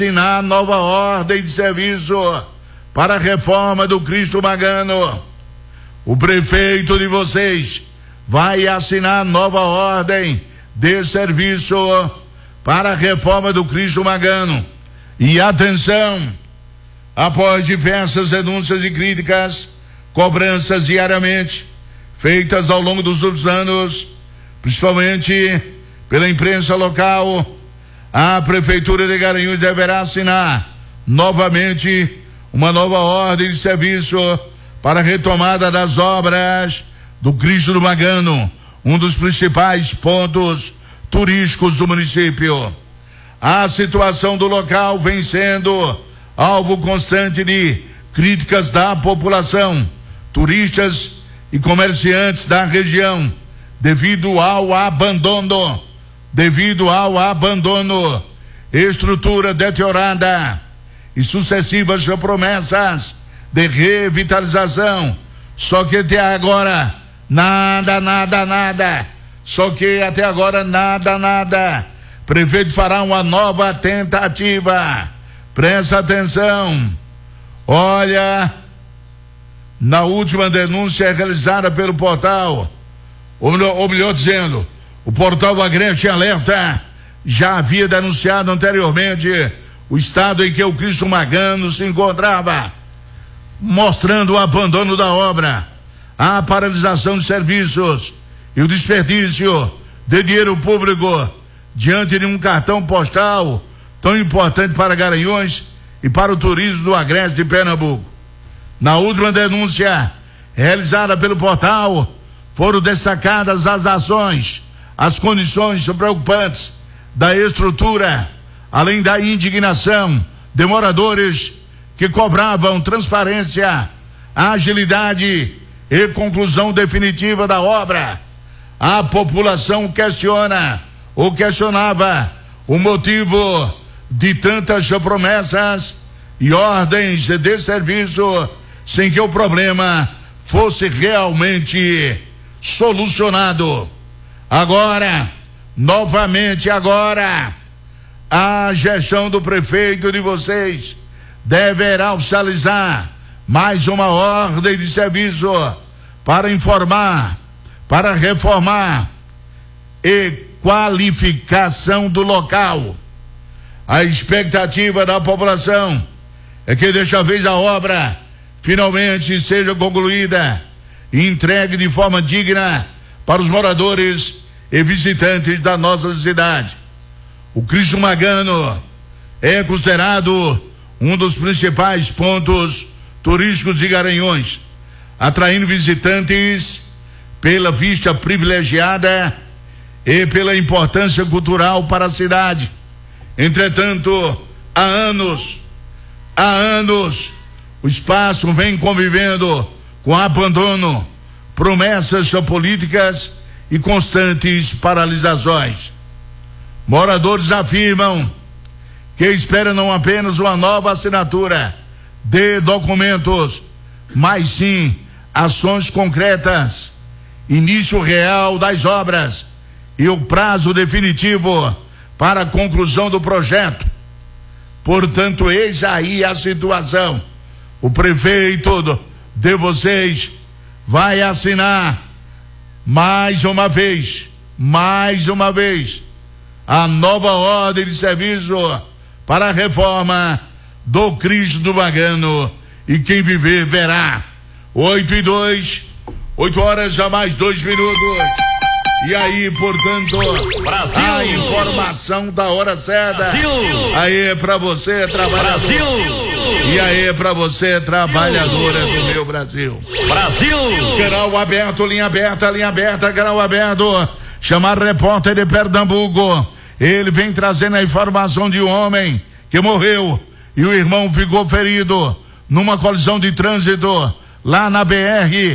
assinar nova ordem de serviço para a reforma do Cristo Magano. O prefeito de vocês vai assinar nova ordem de serviço para a reforma do Cristo Magano. E atenção, após diversas denúncias e críticas, cobranças diariamente feitas ao longo dos últimos anos, principalmente pela imprensa local, a Prefeitura de Garanhuns deverá assinar novamente uma nova ordem de serviço para a retomada das obras do Cristo do Magano, um dos principais pontos turísticos do município. A situação do local vem sendo alvo constante de críticas da população, turistas e comerciantes da região, devido ao abandono, estrutura deteriorada e sucessivas promessas de revitalização. Só que até agora nada. Prefeito fará uma nova tentativa. Presta atenção. Olha, na última denúncia realizada pelo portal, ou melhor dizendo, o portal Agreste Alerta já havia denunciado anteriormente o estado em que o Cristo Magano se encontrava, mostrando o abandono da obra, a paralisação de serviços e o desperdício de dinheiro público diante de um cartão postal tão importante para Garanhuns e para o turismo do Agreste de Pernambuco. Na última denúncia realizada pelo portal, foram destacadas as ações, as condições preocupantes da estrutura, além da indignação de moradores que cobravam transparência, agilidade e conclusão definitiva da obra. A população questionava o motivo de tantas promessas e ordens de serviço sem que o problema fosse realmente solucionado. Novamente, a gestão do prefeito de vocês deverá oficializar mais uma ordem de serviço para informar, para reformar e qualificação do local. A expectativa da população é que desta vez a obra finalmente seja concluída e entregue de forma digna para os moradores e visitantes da nossa cidade. O Cristo Magano é considerado um dos principais pontos turísticos de Garanhuns, atraindo visitantes pela vista privilegiada e pela importância cultural para a cidade. Entretanto, há anos, o espaço vem convivendo com abandono, promessas políticas e constantes paralisações. Moradores afirmam que esperam não apenas uma nova assinatura de documentos, mas sim ações concretas, início real das obras e o prazo definitivo para a conclusão do projeto. Portanto, eis aí a situação. O prefeito de vocês vai assinar mais uma vez a nova ordem de serviço para a reforma do Cristo do Magano, e quem viver verá. 8 horas já mais 2 minutos. E aí, portanto, Brasil. A informação da hora certa. Brasil. Aí pra você, trabalhador. Brasil. E aí pra você, trabalhadora do meu Brasil. Brasil. Canal aberto, linha aberta, canal aberto. Chamar repórter de Pernambuco. Ele vem trazendo a informação de um homem que morreu e o irmão ficou ferido numa colisão de trânsito lá na BR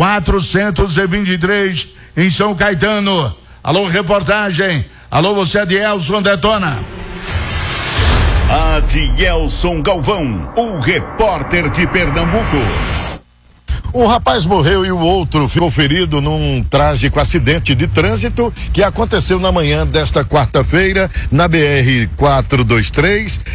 423 em São Caetano. Alô, reportagem. Alô, você, Adielson, detona. Adielson Galvão, o repórter de Pernambuco. Um rapaz morreu e o outro ficou ferido num trágico acidente de trânsito que aconteceu na manhã desta quarta-feira na BR 423